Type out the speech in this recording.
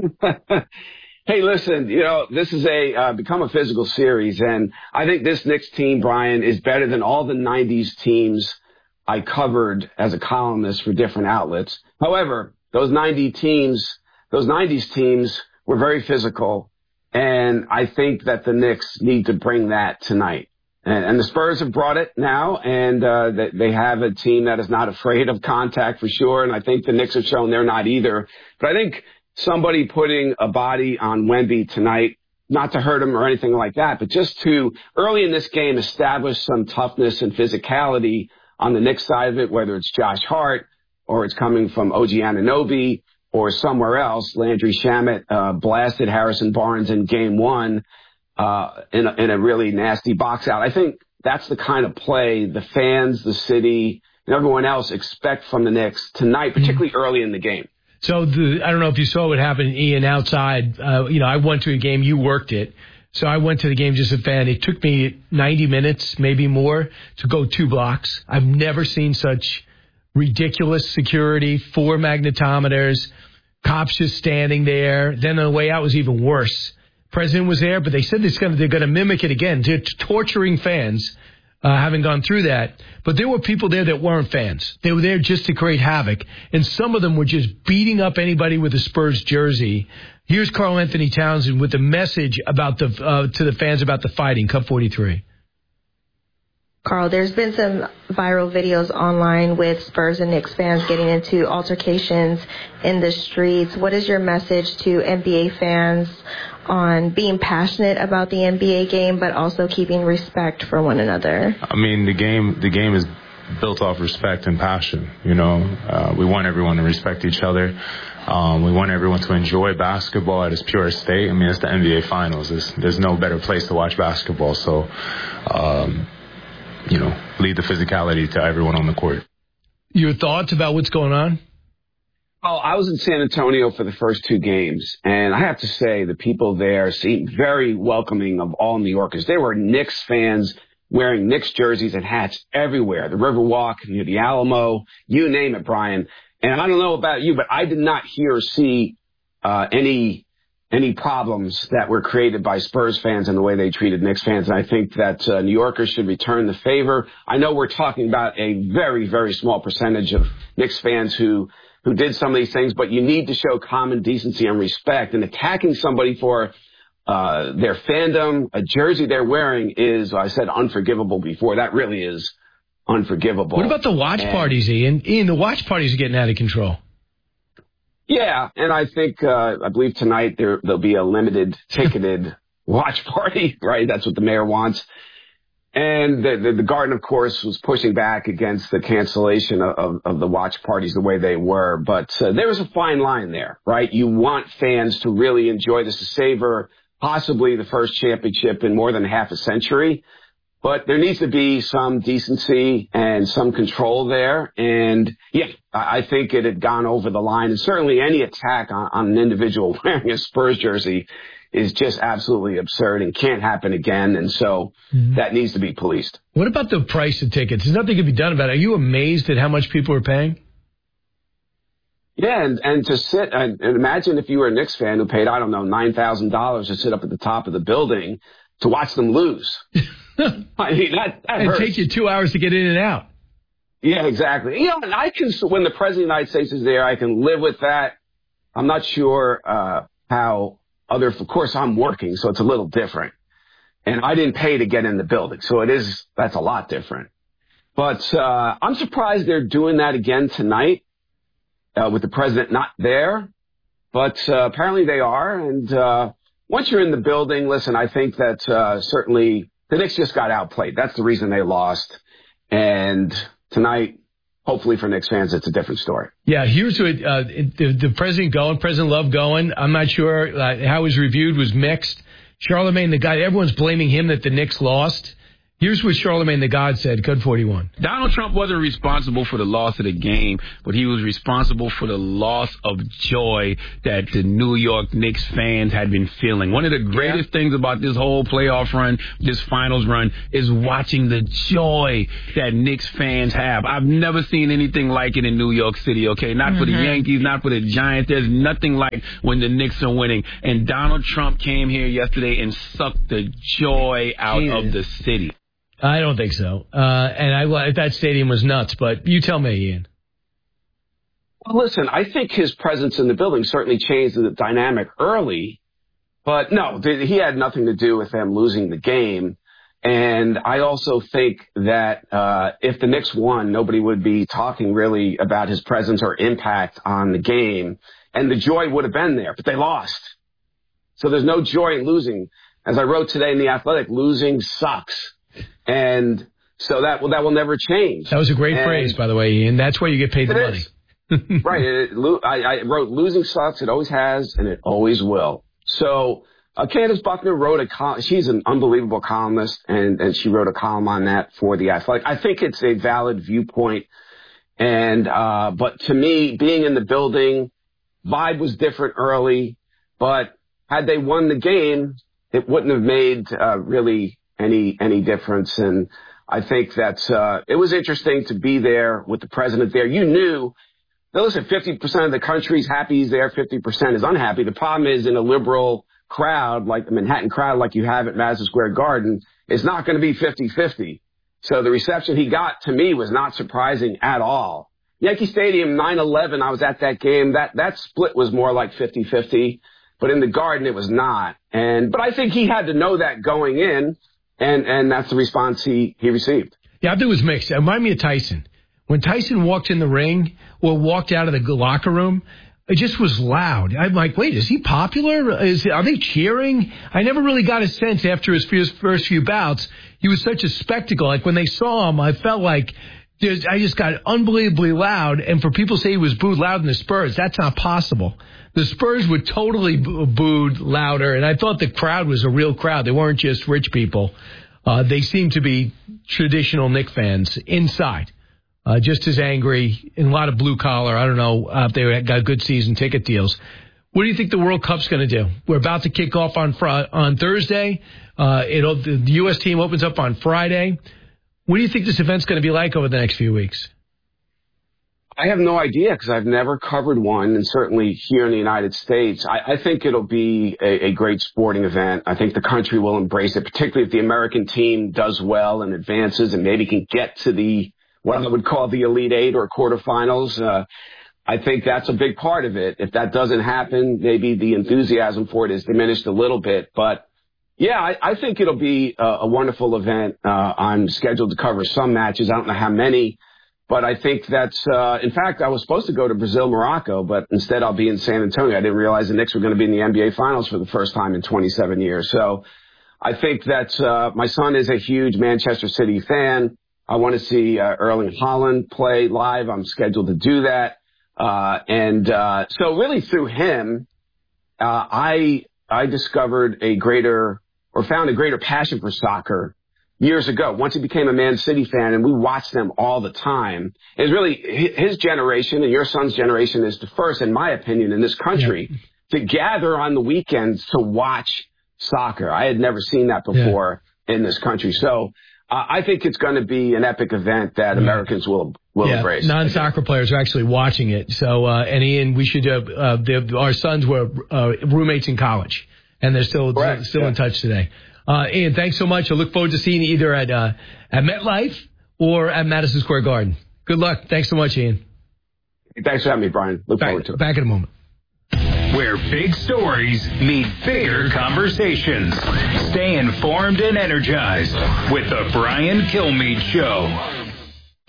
Hey, listen, this is become a physical series, and I think this Knicks team, Brian, is better than all the 90s teams I covered as a columnist for different outlets. However, those 90s teams were very physical, and I think that the Knicks need to bring that tonight. And the Spurs have brought it now, and they have a team that is not afraid of contact for sure, and I think the Knicks have shown they're not either. But I think somebody putting a body on Wemby tonight, not to hurt him or anything like that, but just to, early in this game, establish some toughness and physicality on the Knicks side of it, whether it's Josh Hart or it's coming from OG Anunoby or somewhere else. Landry Shamet blasted Harrison Barnes in game one in a really nasty box out. I think that's the kind of play the fans, the city, and everyone else expect from the Knicks tonight, particularly early in the game. So I don't know if you saw what happened, Ian, outside. I went to a game. You worked it. So I went to the game just as a fan. It took me 90 minutes, maybe more, to go 2 blocks. I've never seen such ridiculous security, 4 magnetometers, cops just standing there. Then on the way out was even worse. President was there, but they said they're going to mimic it again. They're torturing fans, having gone through that. But there were people there that weren't fans. They were there just to create havoc. And some of them were just beating up anybody with a Spurs jersey. Here's Karl Anthony Townsend with a message about to the fans about the fighting. Cut 43. Karl, there's been some viral videos online with Spurs and Knicks fans getting into altercations in the streets. What is your message to NBA fans on being passionate about the NBA game, but also keeping respect for one another? I mean, the game is built off respect and passion. We want everyone to respect each other. We want everyone to enjoy basketball at its purest state. I mean, it's the NBA Finals. There's no better place to watch basketball. So, lead the physicality to everyone on the court. Your thoughts about what's going on? Well, I was in San Antonio for the first 2 games, and I have to say the people there seemed very welcoming of all New Yorkers. There were Knicks fans wearing Knicks jerseys and hats everywhere. The Riverwalk, near the Alamo, you name it, Brian. And I don't know about you, but I did not hear or see any problems that were created by Spurs fans and the way they treated Knicks fans. And I think that New Yorkers should return the favor. I know we're talking about a very, very small percentage of Knicks fans who did some of these things, but you need to show common decency and respect. And attacking somebody for their fandom, a jersey they're wearing is, I said, unforgivable before. That really is unforgivable. What about the watch parties, Ian? Ian, the watch parties are getting out of control. Yeah, and I think, I believe tonight there'll be a limited ticketed watch party, right? That's what the mayor wants. And the Garden, of course, was pushing back against the cancellation of the watch parties the way they were. But there was a fine line there, right? You want fans to really enjoy this, to savor possibly the first championship in more than half a century. But there needs to be some decency and some control there. And, yeah, I think it had gone over the line. And certainly any attack on an individual wearing a Spurs jersey is just absolutely absurd and can't happen again. And so that needs to be policed. What about the price of tickets? There's nothing can be done about it. Are you amazed at how much people are paying? Yeah, and to sit and imagine if you were a Knicks fan who paid, I don't know, $9,000 to sit up at the top of the building to watch them lose. I mean, that hurts. It takes you 2 hours to get in and out. Yeah, exactly. And when the President of the United States is there, I can live with that. I'm not sure how of course I'm working, so it's a little different. And I didn't pay to get in the building, so that's a lot different. But I'm surprised they're doing that again tonight with the president not there. But apparently they are. And once you're in the building, listen, I think that certainly the Knicks just got outplayed. That's the reason they lost. And tonight, hopefully for Knicks fans, it's a different story. Yeah, here's what the president going, President Love going. I'm not sure how it was reviewed was mixed. Charlemagne, the guy, everyone's blaming him that the Knicks lost. Here's what Charlemagne the God said, Code 41. Donald Trump wasn't responsible for the loss of the game, but he was responsible for the loss of joy that the New York Knicks fans had been feeling. One of the greatest things about this whole playoff run, this finals run, is watching the joy that Knicks fans have. I've never seen anything like it in New York City, okay? Not for the Yankees, not for the Giants. There's nothing like when the Knicks are winning. And Donald Trump came here yesterday and sucked the joy out of the city. I don't think so. And that stadium was nuts, but you tell me, Ian. Well, listen, I think his presence in the building certainly changed the dynamic early, but no, he had nothing to do with them losing the game. And I also think that if the Knicks won, nobody would be talking really about his presence or impact on the game, and the joy would have been there, but they lost. So there's no joy in losing. As I wrote today in The Athletic, losing sucks. And so that will never change. That was a great phrase, by the way, Ian. That's why you get paid the money. Right. I wrote, losing sucks. It always has, and it always will. So Candace Buckner wrote a column. She's an unbelievable columnist, and she wrote a column on that for The Athletic. I think it's a valid viewpoint. And but to me, being in the building, vibe was different early. But had they won the game, it wouldn't have made really any difference. And I think that it was interesting to be there with the president there. You knew, now listen, 50% of the country's happy he's there, 50% is unhappy. The problem is in a liberal crowd, like the Manhattan crowd, like you have at Madison Square Garden, it's not going to be 50-50. So the reception he got, to me, was not surprising at all. Yankee Stadium, 9/11, I was at that game. That split was more like 50-50. But in the Garden, it was not. But I think he had to know that going in. And that's the response he received. Yeah, I think it was mixed. It reminded me of Tyson. When Tyson walked in the ring or walked out of the locker room, it just was loud. I'm like, wait, is he popular? Are they cheering? I never really got a sense after his first few bouts. He was such a spectacle. Like when they saw him, I felt like I just got unbelievably loud. And for people to say he was booed loud in the Spurs, that's not possible. The Spurs were totally booed louder, and I thought the crowd was a real crowd. They weren't just rich people. They seemed to be traditional Knicks fans inside, just as angry, and a lot of blue-collar. I don't know if they got good season ticket deals. What do you think the World Cup's going to do? We're about to kick off on Thursday. The U.S. team opens up on Friday. What do you think this event's going to be like over the next few weeks? I have no idea because I've never covered one, and certainly here in the United States. I think it'll be a great sporting event. I think the country will embrace it, particularly if the American team does well and advances and maybe can get to what I would call the Elite Eight or quarterfinals. I think that's a big part of it. If that doesn't happen, maybe the enthusiasm for it is diminished a little bit. But, yeah, I think it'll be a wonderful event. I'm scheduled to cover some matches. I don't know how many. But I think that's, in fact, I was supposed to go to Brazil, Morocco, but instead I'll be in San Antonio. I didn't realize the Knicks were going to be in the NBA Finals for the first time in 27 years. So I think that my son is a huge Manchester City fan. I want to see Erling Haaland play live. I'm scheduled to do that. So really through him, I discovered found a greater passion for soccer years ago, once he became a Man City fan, and we watched them all the time. It's really his generation and your son's generation is the first, in my opinion, in this country to gather on the weekends to watch soccer. I had never seen that before in this country. So I think it's going to be an epic event that Americans will embrace. Non-soccer players are actually watching it. So, and Ian, we should our sons were roommates in college, and they're still in touch today. Ian, thanks so much. I look forward to seeing you either at MetLife or at Madison Square Garden. Good luck. Thanks so much, Ian. Thanks for having me, Brian. Look forward to it. Back in a moment. Where big stories meet bigger conversations. Stay informed and energized with the Brian Kilmeade Show.